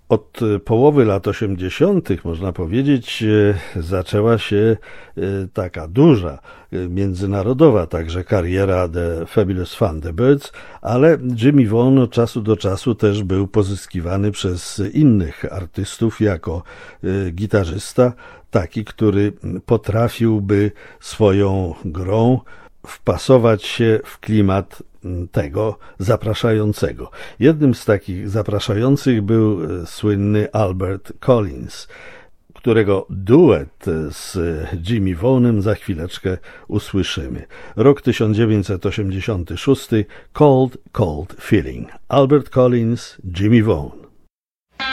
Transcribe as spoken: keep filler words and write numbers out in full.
Od połowy lat osiemdziesiątych, można powiedzieć, zaczęła się taka duża, międzynarodowa także kariera The Fabulous Thunderbirds, ale Jimmy Vaughan od czasu do czasu też był pozyskiwany przez innych artystów jako gitarzysta, taki, który potrafiłby swoją grą wpasować się w klimat tego zapraszającego. Jednym z takich zapraszających był słynny Albert Collins, którego duet z Jimmy Vaughanem za chwileczkę usłyszymy. Rok tysiąc dziewięćset osiemdziesiąty szósty, Cold, Cold Feeling. Albert Collins, Jimmy Vaughan.